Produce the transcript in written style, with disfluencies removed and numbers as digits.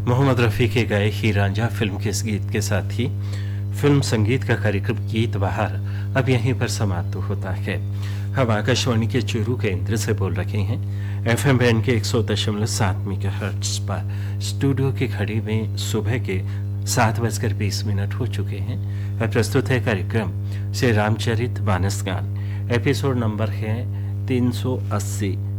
मोहम्मद रफ़ी के गाए ही रांझा फिल्म के इस गीत के साथ ही फिल्म संगीत का कार्यक्रम गीत बहार अब यहीं पर समाप्त होता है। हम आकाशवाणी के चूरू केंद्र से बोल रहे हैं एफएम बैंड के 100.7 मेगाहर्ट्ज पर। स्टूडियो की घड़ी में सुबह के 7:20 हो चुके हैं और प्रस्तुत है कार्यक्रम श्री रामचरित मानस गान। एपिसोड नंबर है 380।